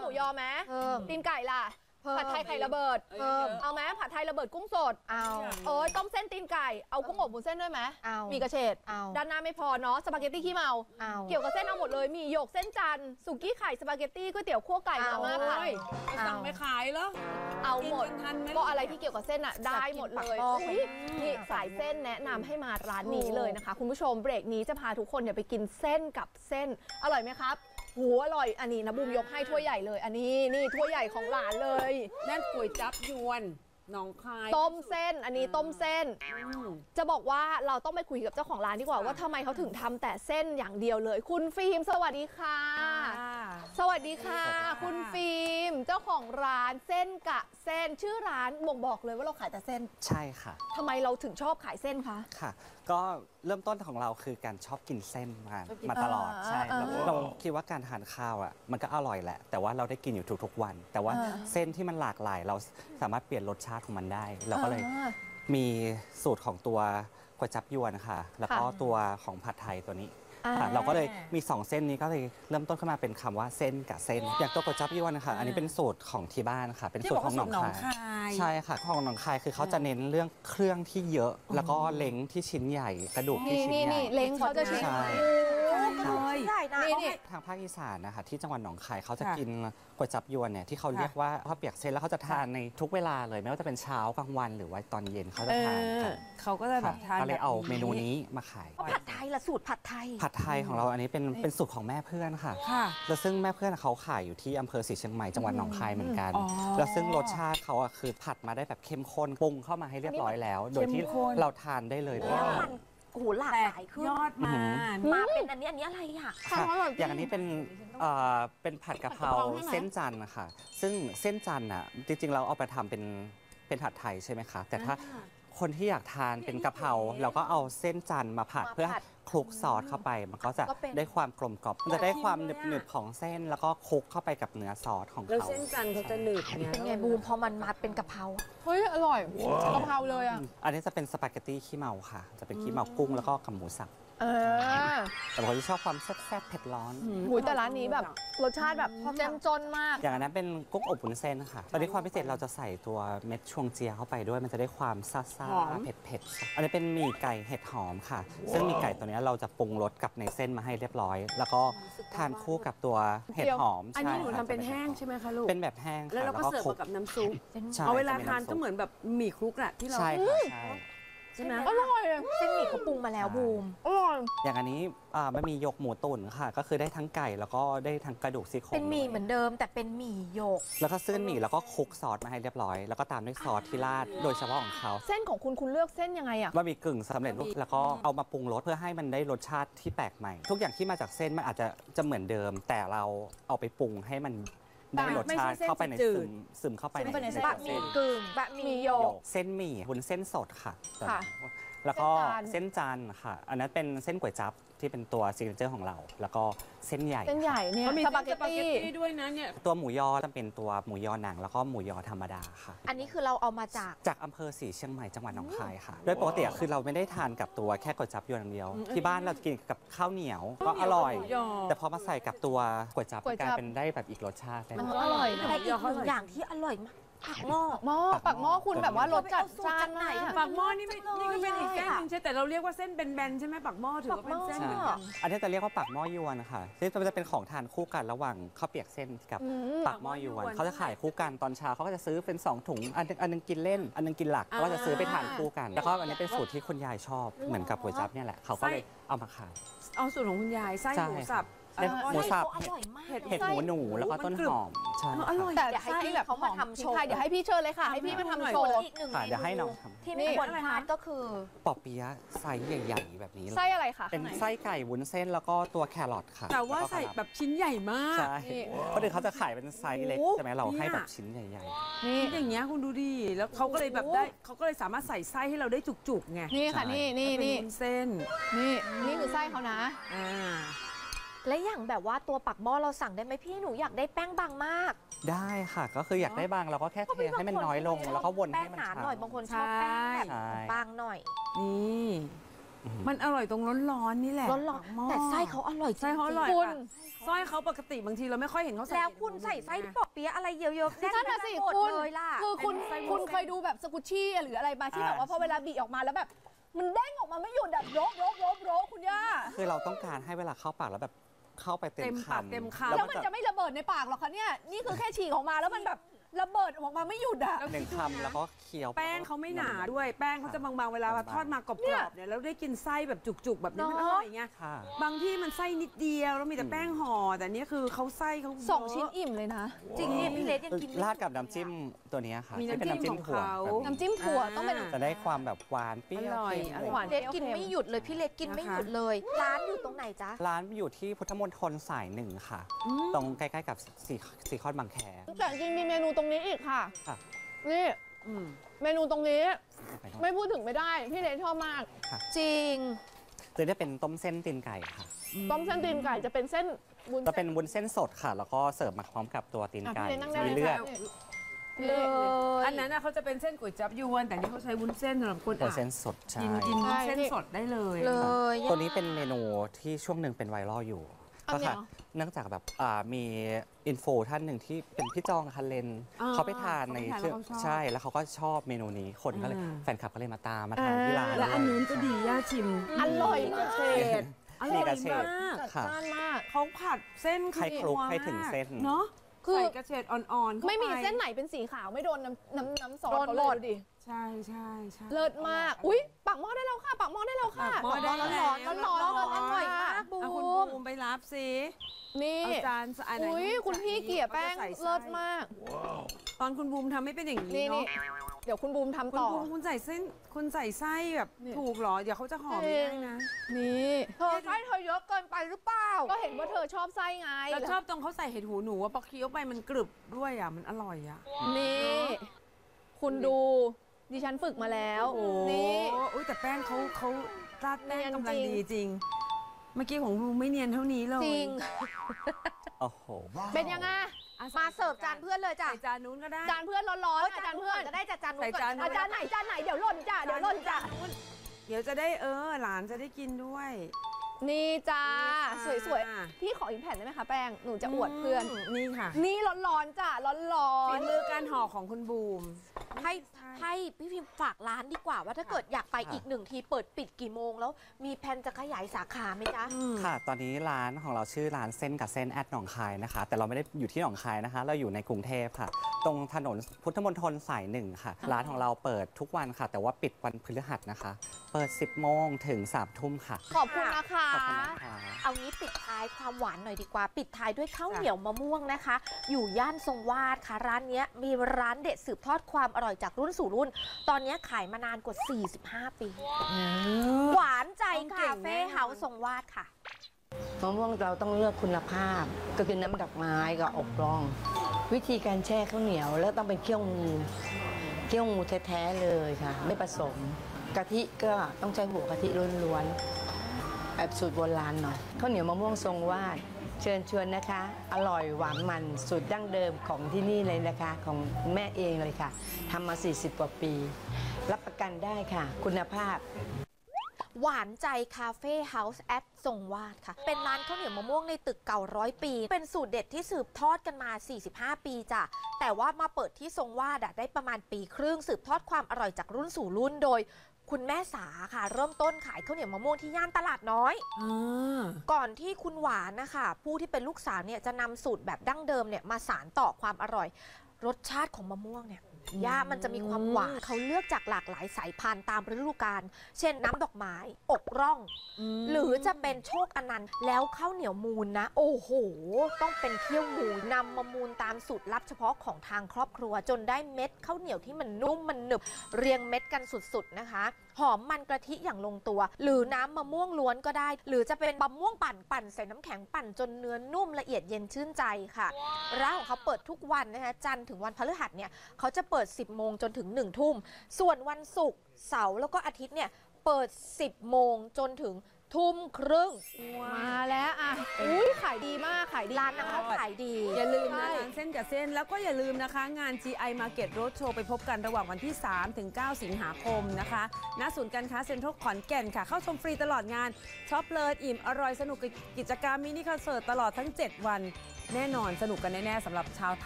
มูยอไหมตีนไก่ล่ะผัดไทยไข่ระเบิดเอาไหมผัดไทยระเบิดกุ้งสดเอาต้มเส้นตีนไก่เอากุ้งอบวุ้นเส้นด้วยไหมมีกระเฉดด้านหน้าไม่พอเนาะสปาเกตตี้ขี้เมาเกี่ยวกับเส้นเอาหมดเลยมีหยกเส้นจันทร์สุกี้ไข่สปาเกตตี้ก๋วยเตี๋ยวคั่วไก่มาม่าผัดสั่งไปขายเหรอเอาหมดก็อะไรที่เกี่ยวกับเส้นอ่ะได้หมดเลยนี่สายเส้นแนะนำให้มาร้านนี้เลยนะคะคุณผู้ชมเบรกนี้จะพาทุกคนไปกินเส้นกับเส้นอร่อยไหมครับหูอร่อยอันนี้นะบูมยกให้ถ้วยใหญ่เลยอันนี้นี่ถ้วยใหญ่ของหลานเลยนั่นก๋วยจั๊บยวนหนองคายต้มเส้นอันนี้ต้มเส้นจะบอกว่าเราต้องไปคุยกับเจ้าของร้านดีกว่าว่าทำไมเขาถึงทำแต่เส้นอย่างเดียวเลยคุณฟิล์มสวัสดีค่ะสวัสดีค่ะคุณฟิล์มเจ้าของร้านเส้นกะเส้นชื่อร้านบ่งบอกเลยว่าเราขายแต่เส้นใช่ค่ะทำไมเราถึงชอบขายเส้นคะค่ะก็เริ่มต้นของเราคือการชอบกินเส้นมาตลอดใช่เราคิดว่าการทานข้าวอ่ะมันก็อร่อยแหละแต่ว่าเราได้กินอยู่ทุกๆวันแต่ว่าเส้นที่มันหลากหลายเราสามารถเปลี่ยนรสชาติของมันได้เราก็เลยมีสูตรของตัวก๋วยจั๊บยวนค่ะแล้วก็ตัวของผัดไทยตัวนี้เราก็เลยมี2เส้นนี้ก็เลยเริ่มต้นขึ้นมาเป็นคำว่าเส้นกับเส้นอย่างตัวก๋วยจั๊บยวนนะคะอันนี้เป็นสูตรของที่บ้านค่ะเป็นสูตรของหนองคายใช่ค่ะของหนองคายคือเขาจะเน้นเรื่องเครื่องที่เยอะแล้วก็เล้งที่ชิ้นใหญ่กระดูกที่ชิ้นใหญ่เล้งเขาจะชิ้นใหญ่นี่ทางภาคอีสานนะคะที่จังหวัดหนองคายเขาจะกินก๋วยจั๊บยวนเนี่ยที่เขาเรียกว่าข้าวเปียกเส้นแล้วเขาจะทานในทุกเวลาเลยไม่ว่าจะเป็นเช้ากลางวันหรือว่าตอนเย็นเขาจะทานกันเขาก็จะแบบทานก็เลยเอาเมนูนี้มาขายผัดไทยละสูตรผัดไทยของเราอันนี้เป็นสูตรของแม่เพื่อนค่ะแล้วซึ่งแม่เพื่อนเขาขายอยู่ที่อำเภอศรีเชียงใหม่จังหวัดหนองคายเหมือนกันแล้วซึ่งรสชาติเขาคือผัดมาได้แบบเข้มข้นปรุงเข้ามาให้เรียบร้อยแล้วโดยที่เราทานได้เลยโอ้โหหลากหลายขึ้นยอดมาเป็นอันนี้อะไรอ่ะอย่างอันนี้เป็นผัดกะเพราเส้นจันทร์นะคะซึ่งเส้นจันทร์อ่ะจริงๆเราเอาไปทำเป็นผัดไทยใช่ไหมคะแต่ถ้าคนที่อยากทานเป็นกะเพราเราก็เอาเส้นจันทร์มาผัดเพื่อคลุกซอสเข้าไปมันก็จะได้ความกลมกล่อมมันจะได้ความหนึบๆของเส้นแล้วก็คลุกเข้าไปกับเนื้อซอสของเขาแล้วเส้นจันทร์เขาจะหนึบเนี่ยเป็นไงบูมพอมันมาเป็นกะเพราเฮ้ยอร่อยกะเพราเลยอ่ะอันนี้จะเป็นสปาเกตตี้ขี้เมาค่ะจะเป็นขี้เมากุ้งแล้วก็กับหมูสับแต่คนที่ชอบความแซ่บๆเผ็ดร้อนแต่ร้านนี้แบบรสชาติแบบเจ้มจนมากอย่างนั้นเป็นกุ้งอบวุ้นเส้นค่ะตอนนี้ความพิเศษเราจะใส่ตัวเม็ดชวงเจียเข้าไปด้วยมันจะได้ความซ่าๆเผ็ดๆอันนี้เป็นหมี่ไก่เห็ดหอมค่ะซึ่งหมี่ไก่ตัวนี้เราจะปรุงรสกับในเส้นมาให้เรียบร้อยแล้วก็ทานคู่กับตัวเห็ดหอมอันนี้หนูทำเป็นแห้งใช่ไหมคะลูกเป็นแบบแห้งแล้วเราก็เสิร์ฟกับน้ำซุปเอาเวลาทานก็เหมือนแบบหมี่คลุกแหละที่เราใช่ไหมอร่อยเส้นหมี่เขาปรุงมาแล้วบูมอร่อยอย่างอันนี้มันมีหยกหมูตุ๋นค่ะก็คือได้ทั้งไก่แล้วก็ได้ทั้งกระดูกซี่โครงเป็นหมี่เหมือนเดิมแต่เป็นหมี่หยกแล้วก็เส้นหมี่แล้วก็คลุกซอสมาให้เรียบร้อยแล้วก็ตามด้วยซอสที่ราดโดยเฉพาะของเขาเส้นของคุณเลือกเส้นยังไงอ่ะบะหมี่กึ่งสำเร็จรูปแล้วก็เอามาปรุงรสเพื่อให้มันได้รสชาติที่แปลกใหม่ทุกอย่างที่มาจากเส้นมันอาจจะเหมือนเดิมแต่เราเอาไปปรุงให้มันได้รสชาติเข้าไปในซึมเข้าไปในบะหมี่กึ่งบะหมี่หยกเส้นหมี่วุ้นเส้นสดค่ะแล้วก็เส้นจันทร์ค่ะอันนั้นเป็นเส้นก๋วยจั๊บที่เป็นตัวซิกเนเจอร์ของเราแล้วก็เส้นใหญ่เนี่ยมีสปาเกตตี้ด้วยนะเนี่ยตัวหมูยอจะเป็นตัวหมูยอหนังแล้วก็หมูยอธรรมดาค่ะอันนี้คือเราเอามาจากอำเภอศรีเชียงใหม่จังหวัดหนองคายค่ะโดยปกติคือเราไม่ได้ทานกับตัวแค่ก๋วยจั๊บอย่างเดียวที่บ้านเรากินกับข้าวเหนียวก็อร่อยแต่พอมาใส่กับตัวก๋วยจั๊บกลายเป็นได้แบบอีกรสชาติมันอร่อยแต่อีกอย่างที่อร่อยมากปักหม้อคุณแบบว่ารสจัดจ้านไหนปักหม้อนี่ก็เป็นอีกเส้นนึงใช่แต่เราเรียกว่าเส้นเป็นแบนใช่ไหมปักหม้อถือว่าเป็นเส้นเหมือนกันอันนี้จะเรียกว่าปักหม้อยวนนะคะซึ่งจะเป็นของทานคู่กันระหว่างข้าวเปียกเส้นกับปักหม้อยวนเขาจะขายคู่กันตอนเช้าเขาก็จะซื้อเป็น2ถุงอันนึงกินเล่นอันนึงกินหลักก็จะซื้อไปทานคู่กันแล้วก็อันนี้เป็นสูตรที่คุณยายชอบเหมือนกับก๋วยจั๊บเนี่ยแหละเขาก็เลยเอามาขายเอาสูตรของคุณยายไส้หมูสับหมูสับเห็ดหมูแล้วก็ต้นหอมใช่อร่อยแต่ให้พี่แบบเขามาทำโชว์เดี๋ยวให้พี่เชิญเลยค่ะให้พี่มาทำโชว์อีกหนึ่งเดี๋ยวให้น้องทำที่ไม่ควรพลาดก็คือปอเปี๊ยะไส้ใหญ่ๆแบบนี้ไส้อะไรคะเป็นไส้ไก่วุ้นเส้นแล้วก็ตัวแครอทค่ะแต่ว่าใส่แบบชิ้นใหญ่มากใช่เพราะเดี๋ยวเขาจะขายเป็นไซส์เล็กใช่ไหมเราให้แบบชิ้นใหญ่ๆนี่อย่างเงี้ยคุณดูดิแล้วเขาก็เลยแบบได้เขาก็เลยสามารถใส่ไส้ให้เราได้จุกๆไงนี่ค่ะนี่เส้นนี่คือไส้เขานะและอย่างแบบว่าตัวปักหม้อเราสั่งได้ไหมพี่หนูอยากได้แป้งบางมากได้ค่ะก็คืออยากได้บางเราก็แค่เทให้มันน้อยลงแล้วก็วนให้มันหนาหน่อยบางคนชอบแป้งแบบบางหน่อยนี่มันอร่อยตรงร้อนๆนี่แหละร้อนๆแต่ไส้เขาอร่อยไส้เขาอร่อยคุณสร้อยเขาปกติบางทีเราไม่ค่อยเห็นเขาใส่แล้วคุณใส่ไส้ปอกเปี๊ยะอะไรเยอะๆแน่นนั่นน่ะสิหมดคุณเลยล่ะคือคุณเคยดูแบบสกุชชี่หรืออะไรมาที่แบบว่าพอเวลาบีออกมาแล้วแบบมันเด้งออกมาไม่หยุดแบบโรกคุณย่าคือเราต้องการให้เวลาเข้าปากแล้วแบบเข้าไปเต็เต็มมคปากำเต็มคำแล้วมันจะไม่ระเบิดในปากหรอกคะเนี่ยนี่คือแค่ฉีกออกมาแล้วมันแบบระเบิดออกมาไม่หยุดอะหนึ่งคำแล้วก็เคี้ยวแป้งเขาไม่หนาด้วยแป้งเขาจะบางๆเวลาทอดมากรอบๆเนี่ยแล้วได้กินไส้แบบจุกๆแบบนี้มันอร่อยไงค่ะบางที่มันไส้นิดเดียวแล้วมีแต่แป้งห่อแต่นี่คือเขาไส้เขา 2 ชิ้นอิ่มเลยนะจริงเนี่ยพี่เลสยังกินไม่ราดกับน้ำจิ้มตัวนี้ค่ะมีที่เป็นน้ำจิ้มถั่วของเขาแบบน้ำจิ้มถั่วต้องเป็นจะได้ความแบบหวานเปรี้ยวอร่อยเค็มอร่อยหวานเลสกินไม่หยุดเลยพี่เลสกินไม่หยุดเลย ร้านอยู่ตรงไหนจ๊ะร้านอยู่ที่พุทธมณฑลสายหนึ่งค่ะ ตรงใกล้ๆกับซีคอนบางแคแต่จริงมีเมนูตรงนี้อีกค่ะค่ะนี่อืมเมนูตรงนี้ไปเนอะไม่พูดถึงไม่ได้พี่เลชอบมากจริงตัวนี้เป็นต้มเส้นตีนไก่ค่ะต้มเส้นตีนไก่จะเป็นเส้นวุ้นจะเส้เป็น นวุ้นเส้นสดค่ะ แล้วก็เสิร์ฟมาพร้อมกับตัวตีนอ่ะไก่พี่เลนั่งได้มีเลยเลือค่ะดเลอันนั้นเขาจะเป็นเส้นก๋วยจั๊บยวนแต่นี่เขาใช้วุ้นเส้นสำหรับคนตัวอ่ะเส้นสดใช่กินวุ้นเส้นสดได้เลยเลยตัวนี้เป็นเมนูที่ช่วงหนึ่งเป็นไวรัลอยู่เอาก็เนี่ยค่ะ เนื่องจากแบบมีอินโฟท่านหนึ่งที่เป็นพี่จองคันเลนอ่าเขาไปทานในเขาไปทานเครื่องแล้วเขาชอบใช่แล้วเขาก็ชอบเมนูนี้คนก็เลยอ่าแฟนคลับก็เลยมาตามมาทานที่ร้านและอันด้วยนู้นก็ดีย่าชิมอร่อยมากเฉดอร่อยมีกระเฉดมากจัดค่ะจ้านมากเขาผัดเส้นให้คลุกให้ถึงเส้นเนาะคือใส่กระเฉดอ่อนๆเข้าปไม่มีเส้นไหนเป็นสีขาวไม่โดนน้ำซอสโดนเขาหเลมยดดูดิใช่ใช่ใช่เลิศมาก อุ้ยปักหม้อได้แล้วค่ะ ปักหม้อได้แล้วค่ะปักหม้อได้แล้วร้อนๆร้อนๆร้อนๆอร่อยมากบูเอาคุณมบูมไปรับสินี่เอาจานอันไหนอุ้ยคุณพี่เกี่ยแป้งขาจะใส่ไส้เลิศมากตอนคุณบูมทำไม่เป็นอย่างนี้นี่เนาะเดี๋ยวคุณบูมทำคุณต่อบูมคุณใส่เส้นคุณใส่ไส้แบบนี่ถูกเหรอ เดี๋ยวเขาจะหอมไม่ได้นะนี่เธอไส้เธอเยอะเกินไปหรือเปล่า ก็เห็นว่าเธอชอบไส้ไงแล้วชอบตรงเขาใส่เห็ดหูหนูว่าพอเคี้ยวไปมันกรึบด้วยอ่ะมันอร่อยอ่ะนี่ คุณดูดิฉันฝึกมาแล้ว นี่อุ้ยแต่แป้งเขาราดแป้งเนียนกำลังจริงดีจริง เมื่อกี้ของบูมไม่เนียนเท่านี้เลยจริงโอ้โหเป็นยังไงมาเสิร์ฟจานเพื่อนเลยจ้ะใส่จานนู้นก็ได้จานเพื่อนร้อนๆค่ะจานเพื่อนก็ได้จ้ะจานนู้นใส่ก่อนจานนู้นอาจารย์ไหนจานไหนเดี๋ยวหล่นจ้ะเดี๋ยวหล่นจ้ะเดี๋ยวจะได้หลานจะได้กินด้วยนี่จ้านี่ค่ะสวยๆ พี่ขออีกแผ่นได้ไหมคะแป้ง หนูจะอวดเพื่อนนี่ค่ะนี่ร้อนๆจ้ะร้อนฝีมือการห่อของคุณบูมให้พี่พิมพ์ฝากร้านดีกว่าว่าถ้าเกิดอยากไปอีกหนึ่งทีเปิดปิดกี่โมงแล้วมีแผนจะขยายสาขาไหมจ๊ะค่ะ ตอนนี้ร้านของเราชื่อร้านเส้นกับเส้นแอดหนองคายนะคะ แต่เราไม่ได้อยู่ที่หนองคายนะคะ เราอยู่ในกรุงเทพค่ะ ตรงถนนพุทธมณฑลสายหนึ่งค่ะ ร้านของเราเปิดทุกวันค่ะ แต่ว่าปิดวันพฤหัสนะคะ เปิด 10 โมงถึง 3 ทุ่มค่ะๆ ขอบคุณนะคะขอบคุณนะคะเอางี้ปิดท้ายความหวานหน่อยดีกว่า ปิดท้ายด้วยข้าวเหนียวมะม่วงนะคะ อยู่ย่านทรงวาดค่ะ ร้านเนี้ยมีร้านเด็ดสืบทอดความอร่อยจากรุ่นสู่รุ่น ตอนเนี้ยขายมานานกว่า 45 ปี หวานใจคาเฟ่เฮาส์ทรงวาดค่ะมะม่วงเราต้องเลือกคุณภาพ ก็คือน้ำดอกไม้กับอกร่อง วิธีการแช่ข้าวเหนียวแล้วต้องเป็นเคี่ยวงูแท้ๆเลยค่ะ ไม่ผสมกะทิก็ต้องใช้หัวกะทิล้วนๆแบบสูตรโบราณหน่อยข้าวเหนียวมะม่วงทรงวาด เชิญชวนนะคะ อร่อยหวานมันสูตรดั้งเดิมของที่นี่เลยนะคะ ของแม่เองเลยค่ะทำมา 40 กว่าปี รับประกันได้ค่ะ คุณภาพหวานใจคาเฟ่เฮาส์แอดทรงวาดค่ะ เป็นร้านข้าวเหนียวมะม่วงในตึกเก่า100 ปี เป็นสูตรเด็ดที่สืบทอดกันมา 45 ปีจ้ะ แต่ว่ามาเปิดที่ทรงวาดได้ประมาณปีครึ่งสืบทอดความอร่อยจากรุ่นสู่รุ่นโดย คุณแม่สาค่ะ เริ่มต้นขายข้าวเหนียวมะม่วงที่ย่านตลาดน้อย ก่อนที่คุณหวานนะคะผู้ที่เป็นลูกสาวเนี่ยจะนำสูตรแบบดั้งเดิมเนี่ยมาสานต่อความอร่อย รสชาติของมะม่วงเนี่ยย่ามันจะมีความหวานเขาเลือกจากหลากหลายสายพันธุ์ตามฤดูกาลเช่นน้ำดอกไม้อกร่อง หรือจะเป็นโชคอนันต์แล้วข้าวเหนียวมูลนะ โอ้โห ต้องเป็นเคี่ยวหมูนำมามูลตามสูตรลับเฉพาะของทางครอบครัว จนได้เม็ดข้าวเหนียวที่มันนุ่มมันหนึบเรียงเม็ดกันสุดๆนะคะ หอมมันกะทิอย่างลงตัว หรือน้ำมะม่วงล้วนก็ได้ หรือจะเป็นมะม่วงปั่นใส่น้ำแข็งปั่นจนเนื้อนุ่มละเอียดเย็นชื่นใจค่ะร้านของเขาเปิดทุกวันนะคะจันทร์ถึงวันพฤหัสเนี่ยเขาจะเปิด 10 โมงจนถึง 1 ทุ่มส่วนวันศุกร์เสาร์แล้วก็อาทิตย์เนี่ยเปิด 10 โมงจนถึงทุ่มครึ่งมาแล้วอ่ะอุ้ยขายดีมากขายดีร้านนะคะขายดีอย่าลืมนะใช่ร้านเส้นกับเส้นแล้วก็อย่าลืมนะคะงาน GI Market Roadshow ไปพบกันระหว่างวันที่ 3 ถึง 9 สิงหาคมนะคะณศูนย์การค้าเซ็นทรัลขอนแก่นค่ะ เข้าชมฟรีตลอดงานช็อปเพลินอิ่มอร่อยสนุกกับกิจกรรมมินิคอนเสิร์ตตลอดทั้ง 7 วัน แน่นอนสนุกกันแน่ๆสำหรับชาว